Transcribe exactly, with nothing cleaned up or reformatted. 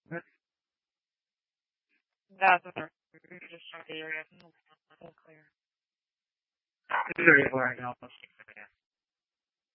That's what they're just trying to figure out. Clear. Very clear right now.